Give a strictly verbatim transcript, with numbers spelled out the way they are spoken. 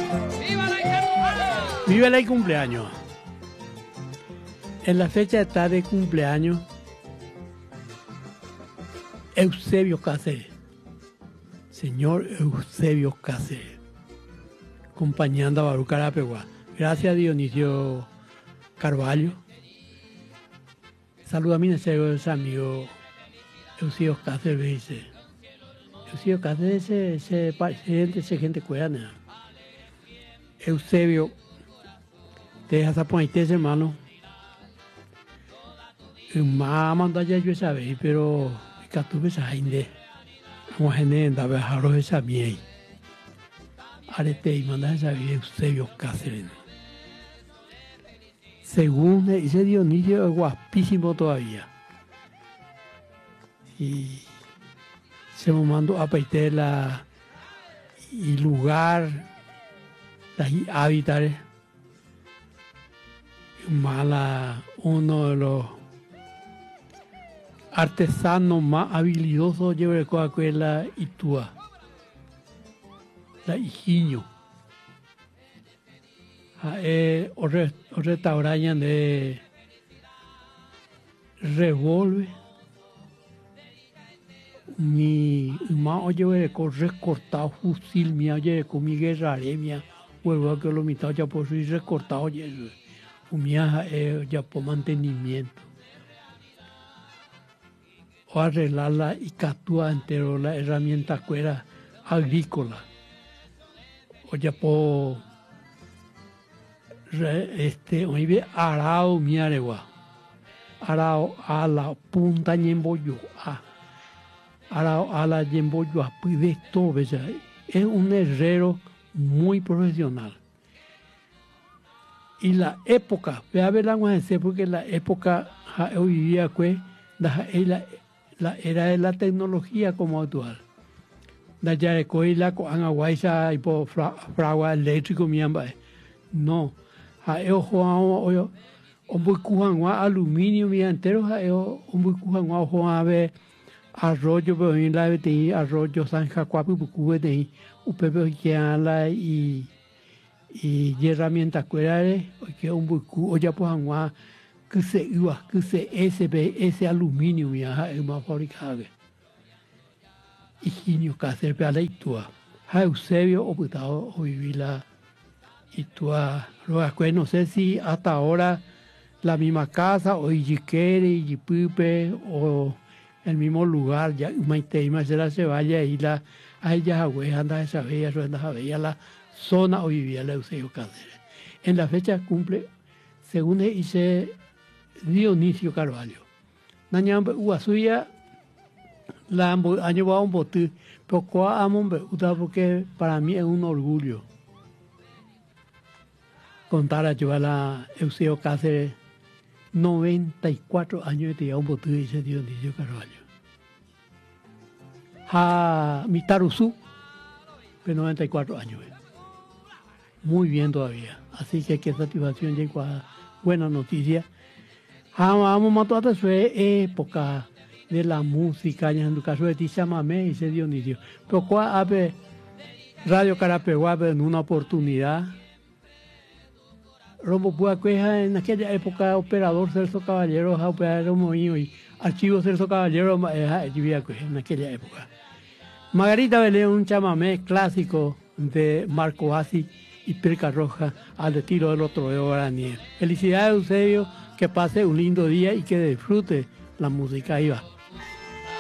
Viva el cumpleaños. En la fecha está de cumpleaños Eusebio Cáceres, señor Eusebio Cáceres, acompañando a Baruch Arapegua. Gracias, Dionisio Carvalho. Saluda a mi ese amigo Eusebio Cáceres, dice. Eusebio Cáceres, ese, ese presidente, ese gente cuerana. Eusebio, te dejas a ponerte, hermano. Más mandó allá yo sabéis, pero que tú ves a gente, como gente andaba a los esa miel. Arete y manda a saber Eusebio Cáceres. Según ese Dionisio es guapísimo todavía. Y se me mandó a pedir la y lugar, las hábitats. Mala, uno de los artesanos más habilidosos lleva el coaco es la Itua, la Higiño. Eh, o, re, o restaurante de revólver. Mi más oye con recortado fusil, mi oye con mi guerrare, mi huevo que lo mitad ya por su recortado oye. Umia eh, ya por mantenimiento. O arreglar la icatúa entero, la herramienta cuera agrícola. O ya por este, oye, arao miaregua. Arao a la punta ñemboyo. Arao a la ñemboyo a pide todo, es un herrero muy profesional. Y la época, ve a ver la porque la época hoy vivía que la, la era de la tecnología como actual. Da ya de coila con aguaisa y por fragua eléctrico miamba. No, a ellos juegan un buen cujan aluminio mi entero, a ellos un buen cujan juegan a ver arroyo, pero en la de arroyo San Jacuapi, bucube de upepe que la y y herramientas cuerales que un bucu o ya pues agua que se iba que se ese ese aluminio ya es más fabricado y genio que hacer para la Itua ha Eusebio optado o vivir la Itua lo no sé si hasta ahora la misma casa o Iquiquere y Pipe o el mismo lugar ya Maite y Marcela se vaya y la a ella anda esa bella anda bella la zona o vivía la Eusebio Cáceres. En la fecha cumple, según dice Dionisio Carvalho. Nañambe Uasuya la han llevado un bote, pero cuál amo porque para mí es un orgullo contar a llevar a Eusebio Cáceres noventa y cuatro años de un bote, dice Dionisio Carvalho. A Mitaruzú, de noventa y cuatro años. Muy bien todavía. Así que qué satisfacción llegó a buena noticia. Vamos a matar su época de la música, en el caso de Tizamamé y ese Dionisio. Pero cuál abre Radio Carapeguá en una oportunidad. Rombo Puacueja en aquella época operador Celso Caballero, operador mío y archivo Celso Caballero en aquella época. Margarita Belén, un chamamé clásico de Marco Asi y Pirca Roja al estilo del otro de Guaraní. Felicidades, Eusebio, que pase un lindo día y que disfrute la música. Ahí va.